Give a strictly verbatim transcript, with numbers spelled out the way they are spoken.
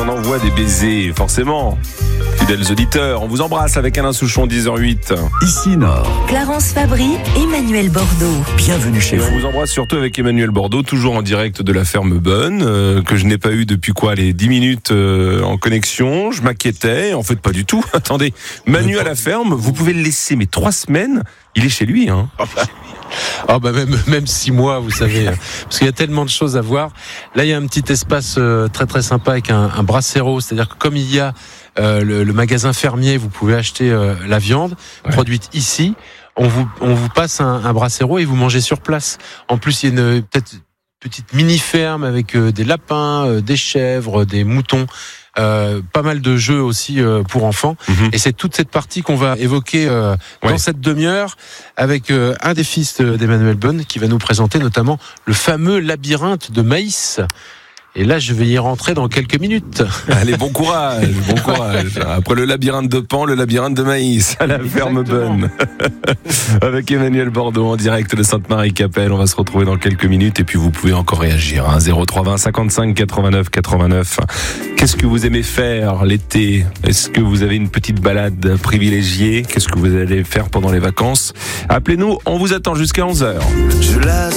en envoie des baisers, forcément. Fidèles auditeurs, on vous embrasse avec Alain Souchon, dix heures huit. Ici Nord. Clarence Fabry, Emmanuel Bordeaux. Bienvenue chez Et on vous. vous embrasse surtout avec Emmanuel Bordeaux, toujours en direct de la ferme Bonne, euh, que je n'ai pas eu depuis quoi, les dix minutes euh, en connexion. Je m'inquiétais, en fait pas du tout. Attendez, Manu à la ferme, vous pouvez le laisser, mais trois semaines, il est chez lui, hein. Ah bah même même six mois, vous savez, parce qu'il y a tellement de choses à voir. Là, il y a un petit espace euh, très très sympa avec un, un brasero, c'est-à-dire que comme il y a euh, le, le magasin fermier, vous pouvez acheter euh, la viande Ouais. produite ici. On vous on vous passe un, un brasero et vous mangez sur place. En plus, il y a une peut-être petite mini ferme avec euh, des lapins, euh, des chèvres, des moutons. Euh, pas mal de jeux aussi euh, pour enfants. Mhm. Et c'est toute cette partie qu'on va évoquer euh, dans Ouais. cette demi-heure avec euh, un des fils de- d'Emmanuel Bonne qui va nous présenter notamment le fameux labyrinthe de maïs. Et là, je vais y rentrer dans quelques minutes. Allez, bon courage, bon courage. Après le labyrinthe de Pan, le labyrinthe de maïs à la ferme Exactement. Bonne. Avec Emmanuel Bordeaux en direct de Sainte-Marie-Capelle. On va se retrouver dans quelques minutes et puis vous pouvez encore réagir. Hein. zéro trois vingt cinquante-cinq quatre-vingt-neuf quatre-vingt-neuf. Qu'est-ce que vous aimez faire l'été? Est-ce que vous avez une petite balade privilégiée? Qu'est-ce que vous allez faire pendant les vacances? Appelez-nous, on vous attend jusqu'à onze heures. Je la